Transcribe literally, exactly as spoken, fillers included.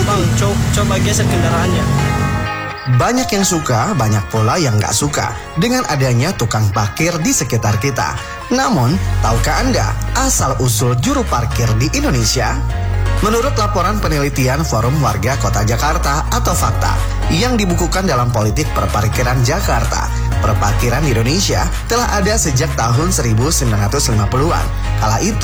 Bang, co coba geser kendaraannya. Banyak yang suka, banyak pula yang nggak suka dengan adanya tukang parkir di sekitar kita. Namun, tahukah Anda asal-usul juru parkir di Indonesia? Menurut laporan penelitian Forum Warga Kota Jakarta atau Fakta yang dibukukan dalam Politik Perparkiran Jakarta, perparkiran di Indonesia telah ada sejak tahun seribu sembilan ratus lima puluhan. Kala itu